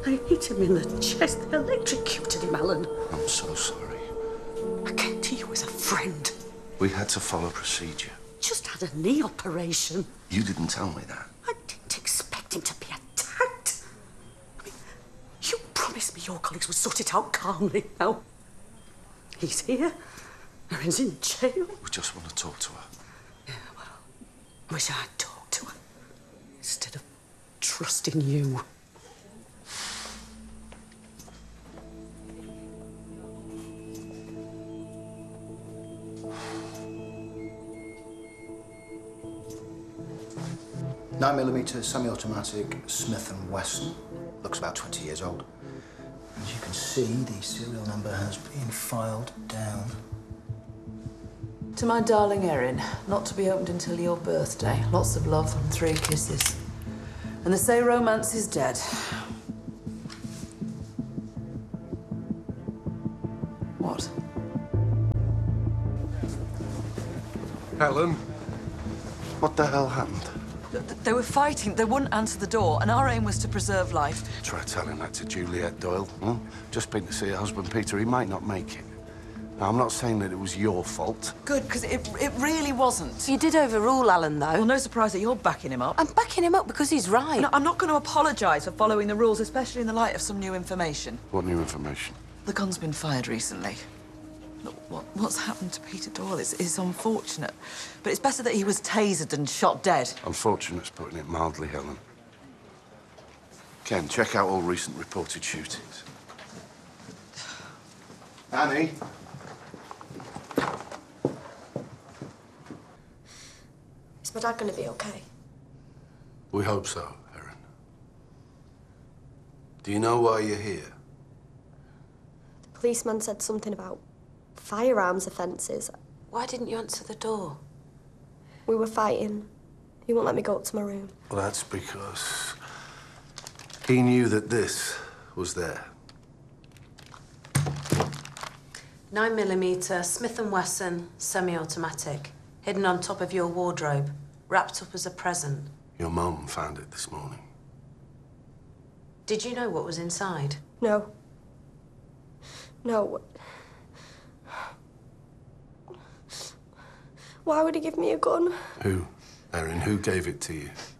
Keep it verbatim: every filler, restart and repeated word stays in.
They hit him in the chest. They electrocuted him, Alan. I'm so sorry. I came to you as a friend. We had to follow procedure. Just had a knee operation. You didn't tell me that. I didn't expect him to be attacked. I mean, you promised me your colleagues would sort it out calmly. Now, he's here. Erin's in jail. We just want to talk to her. Yeah, well, I wish I'd talked to her instead of trusting you. nine millimeter semi-automatic Smith and Wesson. Looks about twenty years old. As you can see, the serial number has been filed down. To my darling Erin, not to be opened until your birthday. Lots of love and three kisses. And they say romance is dead. What? Helen? What the hell happened? They were fighting. They wouldn't answer the door, and our aim was to preserve life. Try telling that to Juliet Doyle. Huh? Just been to see her husband, Peter. He might not make it. Now, I'm not saying that it was your fault. Good, because it, it really wasn't. You did overrule Alan, though. Well, no surprise that you're backing him up. I'm backing him up because he's right. No, I'm not going to apologise for following the rules, especially in the light of some new information. What new information? The gun's been fired recently. Look, what, what's happened to Peter Doyle is, is unfortunate. But it's better that he was tasered and shot dead. Unfortunate's putting it mildly, Helen. Ken, check out all recent reported shootings. Annie? Is my dad going to be okay? We hope so, Erin. Do you know why you're here? The policeman said something about firearms offences. Why didn't you answer the door? We were fighting. He won't let me go up to my room. Well, that's because he knew that this was there. Nine millimeter Smith and Wesson semi-automatic, hidden on top of your wardrobe, wrapped up as a present. Your mum found it this morning. Did you know what was inside? No. No. Why would he give me a gun? Who? Erin, who gave it to you?